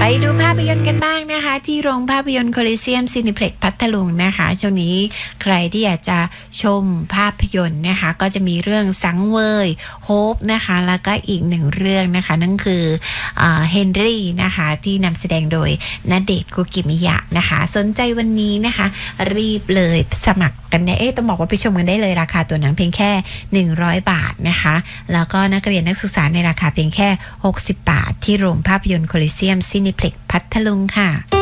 ดูภาพยนตร์กันบ้างนะคะที่โรงภาพยนตร์โคลิเซียมซินิเพล็กซ์พัทลุงนะคะช่วงนี้ใครที่อยากจะชมภาพยนตร์นะคะก็จะมีเรื่องสังเวยโฮปนะคะแล้วก็อีกหนึ่งเรื่องนะคะนั่นคือเฮนรี่นะคะที่นำแสดงโดยณเดชน์ คุกิมิยะนะคะสนใจวันนี้นะคะรีบเลยสมัครกันได้ต้องบอกว่าไปชมกันได้เลยราคาตัวหนังเพียงแค่100 บาทนะคะแล้วก็นักเรียนนักศึกษาในราคาเพียงแค่60 บาทที่โรงภาพยนตร์โคลิเซียมซินิเพล็กซ์พัทลุงค่ะ